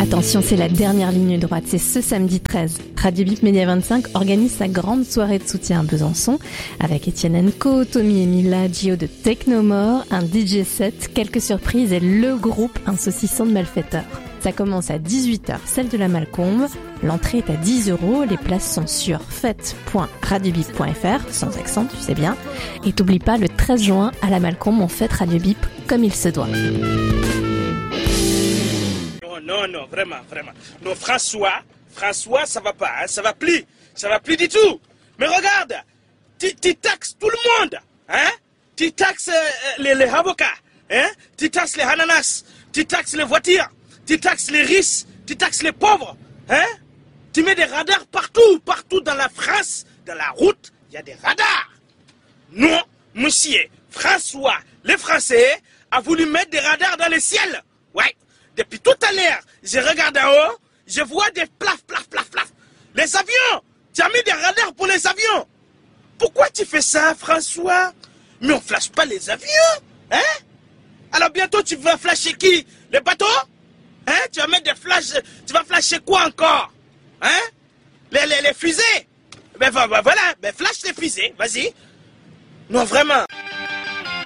Attention, c'est la dernière ligne droite, c'est ce samedi 13. Radio Bip Média 25 organise sa grande soirée de soutien à Besançon avec Etienne Enco, Tommy et Mila, Gio de Technomore, un DJ set, quelques surprises et le groupe Un saucisson de malfaiteurs. Ça commence à 18h, celle de la Malcombe. L'entrée est à 10 €, les places sont sur fête.radiobip.fr, sans accent, tu sais bien. Et t'oublie pas, le 13 juin, à la Malcombe, on fête Radio Bip comme il se doit. Non, vraiment. Non, François, ça va pas, hein, ça va plus du tout. Mais regarde, tu taxes tout le monde, hein? Tu taxes les avocats, hein? Tu taxes les ananas, tu taxes les voitures, tu taxes les riches, tu taxes les pauvres, hein? Tu mets des radars partout dans la France, dans la route, il y a des radars. Non, monsieur, François, les Français, a voulu mettre des radars dans le ciel. Ouais. Depuis tout à l'heure, je regarde en haut, je vois des plaf. Les avions, tu as mis des radars pour les avions. Pourquoi tu fais ça, François? Mais on flash pas les avions, hein? Alors bientôt tu vas flasher qui? Les bateaux? Hein? Tu vas mettre des flashs, tu vas flasher quoi encore? Hein? Les fusées? Ben voilà, ben flash les fusées, vas-y. Non, vraiment.